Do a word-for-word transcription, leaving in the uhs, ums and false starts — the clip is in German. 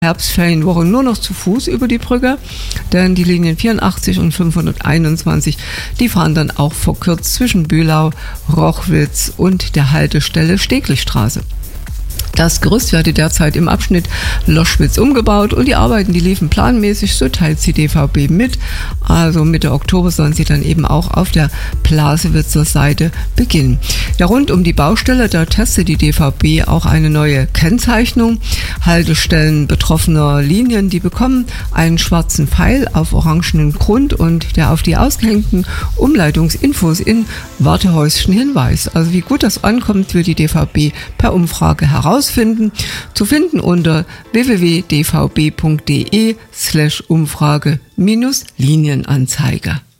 Herbstferienwoche nur noch zu Fuß über die Brücke, denn die Linien vierundachtzig und fünfhunderteinundzwanzig, die fahren dann auch verkürzt zwischen Bühlau, Rochwitz und der Haltestelle Steglichstraße. Das Gerüst werde derzeit im Abschnitt Loschwitz umgebaut und die Arbeiten, die liefen planmäßig, so teilt die D V B mit. Also Mitte Oktober sollen sie dann eben auch auf der Plasewitzer Seite beginnen. Ja, rund um die Baustelle, da testet die D V B auch eine neue Kennzeichnung. Haltestellen betroffener Linien, die bekommen einen schwarzen Pfeil auf orangenen Grund und der auf die ausgehängten Umleitungsinfos in Wartehäuschen hinweist. Also wie gut das ankommt, will die D V B per Umfrage herausfinden. Zu finden unter w w w punkt d v b punkt d e slash Umfrage minus Linienanzeiger.